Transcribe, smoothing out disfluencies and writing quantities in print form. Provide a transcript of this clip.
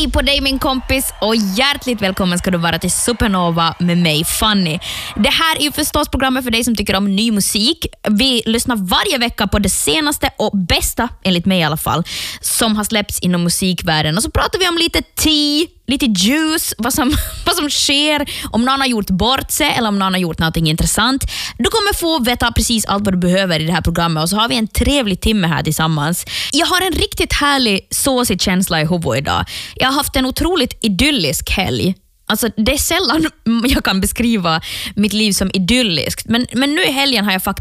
Hej på dig min kompis och hjärtligt välkommen ska du vara till Supernova med mig Fanny. Det här är ju förstås programmet för dig som tycker om ny musik. Vi lyssnar varje vecka på det senaste och bästa, enligt mig i alla fall, som har släppts inom musikvärlden. Och så pratar vi om lite tea, lite juice, vad som sker, om någon har gjort bort sig eller om någon har gjort någonting intressant. Du kommer få veta precis allt vad du behöver i det här programmet och så har vi en trevlig timme här tillsammans. Jag har en riktigt härlig såsig känsla i huvudet idag. Jag har haft en otroligt idyllisk helg. Alltså, det är sällan jag kan beskriva mitt liv som idylliskt. Men nu i helgen har jag faktiskt